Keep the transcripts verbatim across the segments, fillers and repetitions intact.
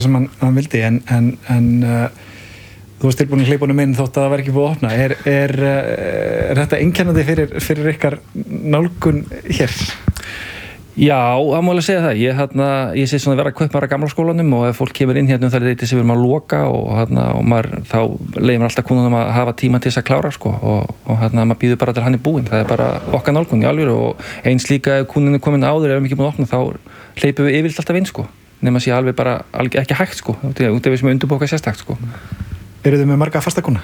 sem hann, hann vildi en, en, en uh, þú varst tilbúin í hleypunum inn þótt að það var ekki búið að opna er, er, er þetta einkennandi fyrir, fyrir ykkar nálgun hér? Já, það má alveg segja það. Ég, hérna, ég sé svona vera að kaupa gamla skólanum og ef fólk kemur inn hérna um það leyti sem við erum að loka og, hérna, og maður, þá leiðir maður alltaf kúnunum að hafa tíma til þess að klára sko, og, og hérna, maður býður bara til hann er búinn. Það er bara okkar nálgun í alvöru og eins líka ef kúnun er komin áður ef við ekki búin að opna þá hleypum við yfirleitt alltaf inn sko. Nema sé alveg bara alveg ekki hægt sko, út af við sem er undirbókað sérstakt sko. Eru þið með marga fastakúna?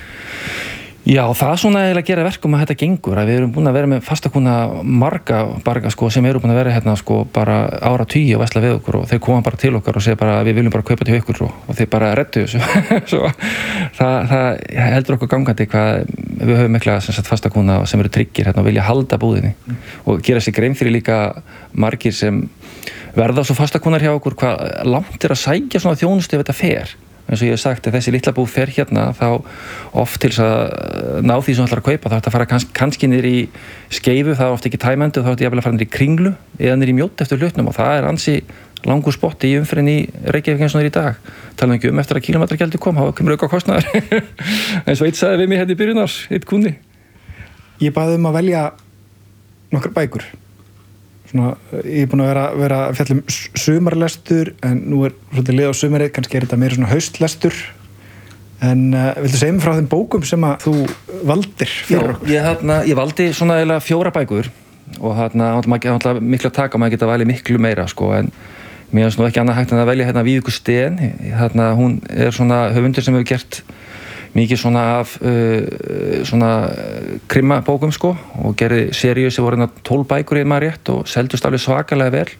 Já, það er svona eiginlega að gera verkum að þetta gengur, að við erum búin að vera með fastakúna marga barga sko, sem eru búin að vera hérna sko bara ára tugi og vesla við okkur og þeir koma bara til okkar og segja bara við viljum bara kaupa til ykkur og, og þeir bara reddu þessu. Svo, það, það heldur okkur gangandi hvað við höfum mikla sem sagt fastakúna sem eru tryggir hérna og vilja halda búðinni mm. og gera sig grein fyrir líka margir sem verða svo fastakúnar hjá okkur hvað langt er að sækja svona þjónustu ef þetta fer. Eins og ég hef sagt að þessi litla búð fer hérna þá oft til þess að ná því sem þú ætlar að kaupa þá ætti að fara kans, kannski niður í Skeifu, það er oft ekki tæmandi og þá ætti ég að fara niður í Kringlu eða niður í Mjódd eftir hlutnum og það er ansi langur spotti í umferðinni í Reykjavík eins og niður í dag. Tala ekki um eftir að kílómetragjaldi kom, þá kemur auka kostnaður. Eins og eitt sagði við mig hérna í byrjunar, eitt kunni. Ég baði um að velja nokkrar bækur. Svona, ég er búin að vera, vera að fjalla um sumarlestur en nú er svolítið lið á sumarið, kannski er þetta meira svona haustlestur en uh, viltu segja mér frá þeim bókum sem að þú valdir fyrir okkur? Já, ég, hérna, ég valdi svona eiginlega fjóra bækur og hérna, maður miklu að taka og maður geta valið miklu meira sko, en mér finnst nú ekki annað hægt en að velja hérna Vívíku Steen, hérna, hún er svona höfundur sem hefur gert mikið svona af uh, svona krimmabókum sko og gerði seríu sem voru hérna tólf bækur í maður rétt og seldust alveg svakalega vel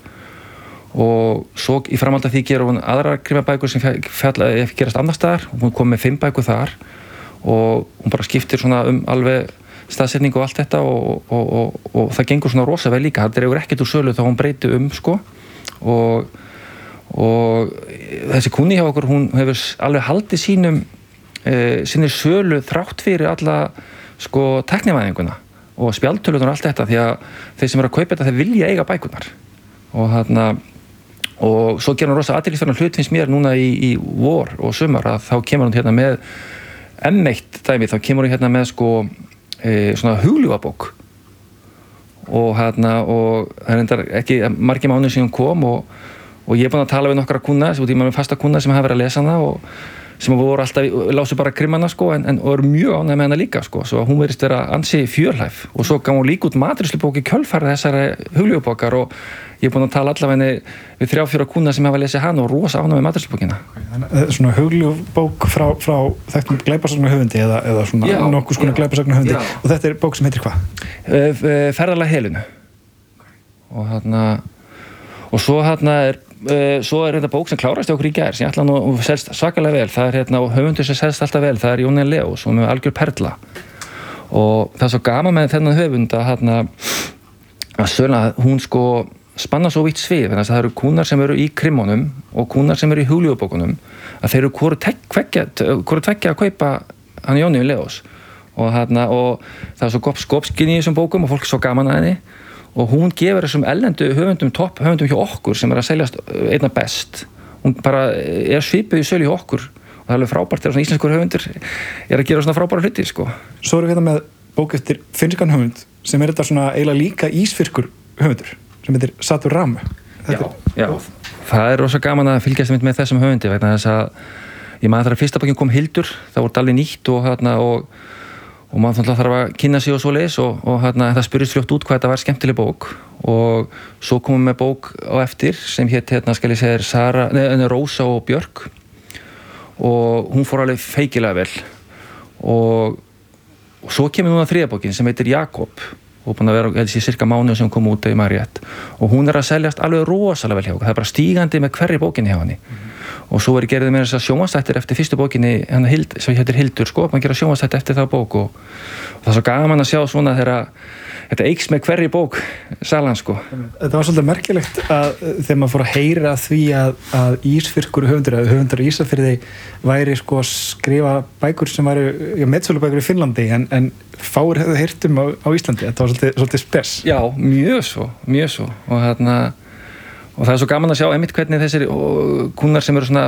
og svo í framhaldi af því gera hún aðrar krimmabækur sem fjalla, gerast annars staðar og hún kom með fimm bækur þar og hún bara skiptir svona um alveg staðsetningu og allt þetta og, og, og, og, og það gengur svona rosa vel líka, það dregur ekkert úr sölu þá hún breyti um sko og, og þessi kúnni hjá okkur hún hefur alveg haldið sínum Uh, sinni sölu þrátt fyrir alla sko tæknivæðinguna og spjaldtölunar og allt þetta því að þeir sem eru að kaupa þetta þeir vilja eiga bækurnar og hérna og svo gerir hann rosa athyglisverðan hlut finnst mér núna í, í vor og sumar að þá kemur hann hérna með M eitt dæmi, þá kemur hann hérna með sko uh, svona hugljúfabók og hérna og það er endar ekki margir mánuðir síðan kom og, og ég er búinn að tala við nokkra kúnna, svo tíma með fasta kúnna sem hafa verið að lesa hana og sem voru alltaf, lásu bara krimmana sko, en, en voru mjög ánægð með hana líka sko, svo hún verðist vera ansi fjölhæf og svo gaf hún líka út matreiðslubók í kjölfarið þessari hugljúfabókar og ég er búinn að tala allavega henni við þrjá fjóra kúnna sem hafa lesið hana og rosa ánægð með matreiðslubókina. Þannig að svona hugljúfabók frá, frá þekktum glæpasagna höfundi eða, eða svona nokkuð skona glæpasagna höfundi og þetta er bók sem heitir hvað? Ferðalag Helenu og hérna og svo hérna er Uh, svo er þetta bók sem klárast okkur í gær sem ég ætla nú og selst svakalega vel það er hérna og höfundur sem selst alltaf vel það er Jónína Leós og með algjör perla og það er svo gaman með þennan höfund að hérna að sögna hún sko spanna svo vítt svið þannig að það eru kúnar sem eru í krimmunum og kúnar sem eru í hugljúfabókunum að þeir eru hvoru tveggja að kaupa hann Jónína Leós og hérna og það er svo gott skopskinn í þessum bókum og fólk er svo gaman að henni og hún gefur þessum ellendu höfundum, topp höfundum hjá okkur sem er að seljast einna best hún bara er svipuð í sölu hjá okkur og það er alveg frábært þegar svona íslenskur höfundur er að gera svona frábæra hluti sko. Svo erum við þetta með bók eftir finnskan höfund sem er þetta svona eiginlega líka ísfirkur höfundur sem heitir Satur Ram. Já, já, það er rosa gaman að fylgjast með þessum höfundi vegna þess að ég maður þegar fyrsta bókin kom Hildur það voru alveg nýtt og hérna og og maður þarf að kynna sig og svoleiðis og, og hérna, það spurðist fljótt út hvað þetta var skemmtileg bók og svo komum við með bók á eftir sem hétt hérna skal ég segja Sara, neða Rósa og Björk og hún fór alveg feikilega vel og, og svo kemur núna þriðja bókin sem heitir Jakob og búin að vera, ég held ég, cirka mánuð sem kom út ef ég maður rétt og hún er að seljast alveg rosalega vel hjá okkur, það er bara stígandi með hverri bókinni hjá henni mm. og svo er gerðið með þess að sjónvarpsþættir eftir fyrstu bókinni hérna Hild, sem heitir Hildur sko, maður gera sjónvarpsþætti eftir það bók og, og það er svo gaman að sjá svona þegar þetta eykst með hverri bók salan sko. Þetta var svolítið merkilegt að þegar maður fór að heyra því að, að ísfirkur höfundur að höfundur í Ísafirði væri sko að skrifa bækur sem væri já, metsölubækur í Finnlandi en, en fáir hefðu heyrt um á, á Íslandi þetta var svolítið, svolítið spes. Já, mjög svo, mjög svo og hérna og það er svo gaman að sjá einmitt hvernig þessir kúnnar sem eru svona